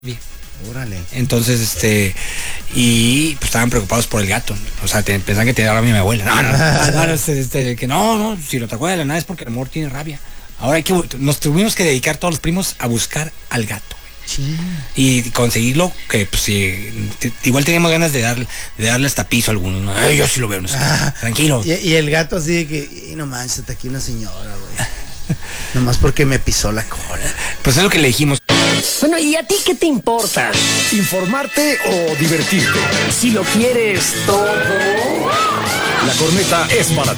Órale. Entonces, y pues estaban preocupados por el gato. O sea, pensaban que tenía rabia mi abuela. No, si lo atacó de la nada es porque el amor tiene rabia. Ahora nos tuvimos que dedicar todos los primos a buscar al gato. Sí. Y conseguirlo, que pues igual teníamos ganas de darle hasta piso a algunos, ¿no? Yo sí lo veo, no sé. Tranquilo. Y el gato así de que, no manches, está aquí una señora, güey. Nomás porque me pisó la cola. Pues es lo que le dijimos. Bueno, ¿y a ti qué te importa? ¿Informarte o divertirte? Si lo quieres todo. La corneta es para ti.